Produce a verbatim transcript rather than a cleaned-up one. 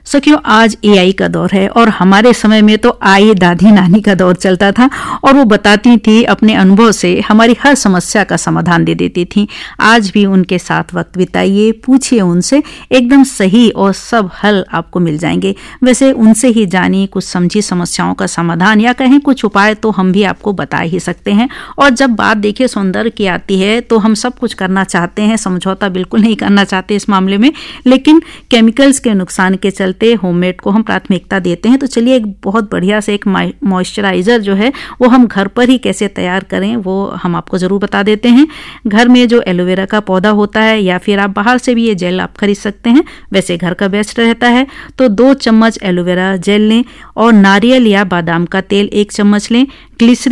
सखियों, आज एआई का दौर है और हमारे समय में तो आई दादी नानी का दौर चलता था और वो बताती थी अपने अनुभव से, हमारी हर समस्या का समाधान दे देती थी। आज भी उनके साथ वक्त बिताइए, पूछिए उनसे, एकदम सही और सब हल आपको मिल जाएंगे। वैसे उनसे ही जानिए कुछ समझी समस्याओं का समाधान, या कहें कुछ उपाय तो हम भी आपको बता ही सकते हैं। और जब बात देखिए सौंदर्य की आती है तो हम सब कुछ करना चाहते हैं, समझौता बिल्कुल नहीं करना चाहते इस मामले में, लेकिन केमिकल्स के नुकसान के चलते होममेड को हम प्राथमिकता देते हैं। तो चलिए एक बहुत बढ़िया से एक मॉइस्चराइजर जो है वो हम घर पर ही कैसे तैयार करें वो हम आपको जरूर बता देते हैं। घर में जो एलोवेरा का पौधा होता है या फिर आप बाहर से भी ये जेल आप खरीद सकते हैं, वैसे घर का बेस्ट रहता है। तो दो चम्मच एलोवेरा जेल लें और नारियल या बादाम का तेल एक चम्मच लें। ग्लिसरीन